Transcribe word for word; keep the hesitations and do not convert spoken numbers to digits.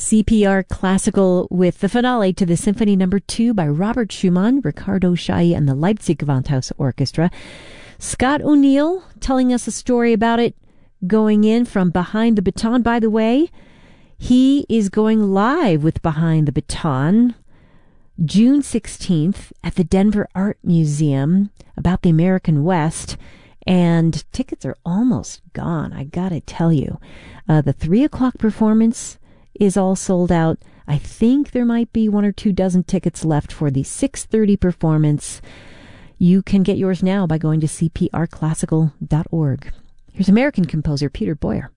C P R Classical with the finale to the Symphony Number Two by Robert Schumann, Ricardo Chailly, and the Leipzig Gewandhaus Orchestra. Scott O'Neill telling us a story about it going in from Behind the Baton. By the way, he is going live with Behind the Baton June sixteenth at the Denver Art Museum about the American West. And tickets are almost gone, I gotta tell you. Uh, the three o'clock performance is all sold out. I think there might be one or two dozen tickets left for the six thirty performance. You can get yours now by going to c p r classical dot org. Here's American composer Peter Boyer.